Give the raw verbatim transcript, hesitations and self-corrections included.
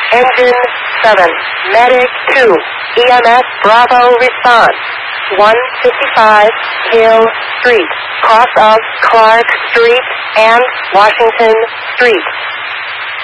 Engine seven, Medic two, E M S Bravo response. one fifty-five Hill Street, cross of Clark Street and Washington Street.